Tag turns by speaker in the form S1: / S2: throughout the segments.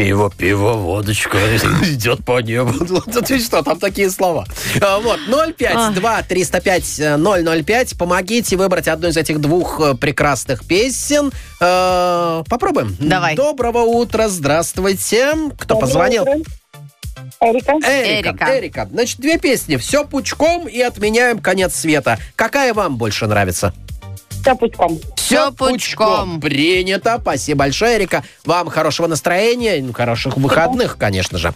S1: Пиво, водочка идет по небу. Ты что, там такие слова. Вот, 052-305-005. Помогите выбрать одну из этих двух прекрасных песен. Попробуем.
S2: Давай.
S1: Доброго утра, здравствуйте. Кто позвонил? Эрика. Значит, две песни. «Все пучком» и «Отменяем конец света». Какая вам больше нравится?
S3: Все пучком.
S2: Все пучком.
S1: Принято. Спасибо большое, Эрика. Вам хорошего настроения, хороших выходных, конечно же.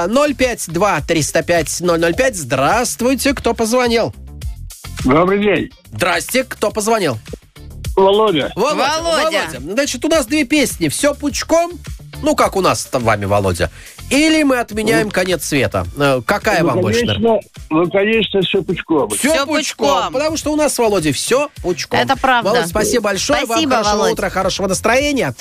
S1: 052-305-005. Здравствуйте. Кто позвонил?
S4: Добрый день.
S1: Здрасте. Кто позвонил?
S4: Володя.
S2: Володя.
S1: Значит, у нас две песни. «Все пучком». Ну, как у нас с вами, Володя. Или мы отменяем конец света. Какая вам больше нравится?
S4: Конечно, все пучком.
S1: Все пучком. Потому что у нас, Володя, все пучком.
S2: Это правда.
S1: Володя, спасибо большое.
S2: Спасибо,
S1: вам хорошего
S2: Володь.
S1: утра, хорошего настроения.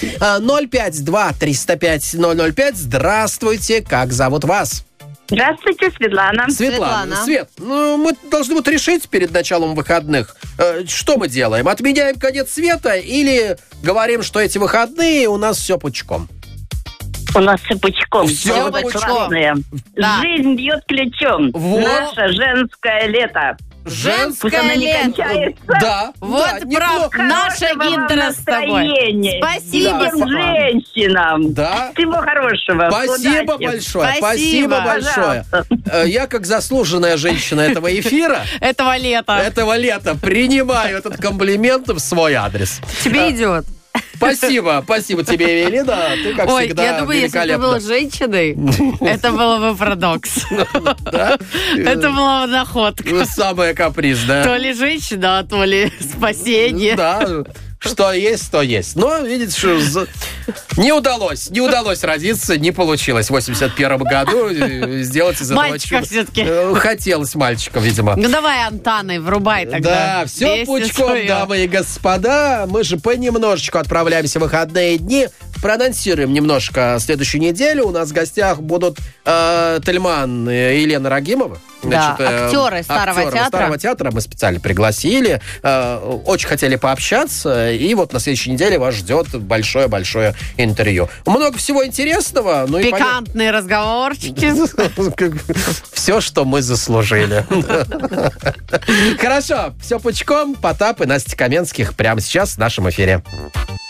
S1: 052-305-005. Здравствуйте. Как зовут вас?
S3: Здравствуйте, Светлана.
S2: Светлана.
S1: Свет, мы должны решить перед началом выходных, что мы делаем. Отменяем конец света или говорим, что эти выходные у нас все пучком?
S3: У нас все пучком.
S1: Всё
S3: Погода
S1: пучком.
S3: классная.
S2: Да.
S3: Жизнь бьет ключом.
S1: Вот.
S3: Наше женское лето. Пусть
S2: Женское
S3: оно не
S2: лето.
S3: кончается.
S1: Да.
S2: Вот
S1: да,
S2: прав.
S1: неплохо.
S2: Наша
S3: Хорошего вам
S2: Гидра с тобой.
S3: настроения.
S2: Спасибо,
S1: Да.
S3: Всем женщинам.
S1: Да.
S3: Всего хорошего.
S1: Спасибо
S3: Удачи.
S1: большое.
S2: Спасибо.
S1: Большое.
S3: Пожалуйста.
S1: Я, как заслуженная женщина этого эфира,
S2: Этого лета.
S1: принимаю этот комплимент в свой адрес.
S2: Тебе идет.
S1: Спасибо тебе, Эвелина. Ты, как
S2: Ой,
S1: всегда,
S2: я думаю, если бы ты
S1: великолепна.
S2: был женщиной, это было бы парадокс.
S1: Да?
S2: Это была бы находка.
S1: Самая капризная.
S2: То ли женщина, то ли спасение.
S1: Да, что есть, то есть. Но, видите, что не удалось родиться, не получилось в 81 году сделать из этого
S2: Мальчика
S1: чуда.
S2: все-таки.
S1: Хотелось мальчика, видимо.
S2: Ну давай, Антаны, врубай тогда.
S1: Да, все
S2: Песню
S1: пучком,
S2: свою.
S1: дамы и господа. Мы же понемножечку отправляемся в выходные дни. Проанонсируем немножко следующую неделю. У нас в гостях будут Тельман и Елена Рагимова.
S2: Да, актеры Старого
S1: театра мы специально пригласили. Очень хотели пообщаться. И вот на следующей неделе вас ждет большое-большое интервью. Много всего интересного. Ну и
S2: Пикантные разговорчики.
S1: все, что мы заслужили. Хорошо, все пучком. Потап и Настя Каменских прямо сейчас в нашем эфире.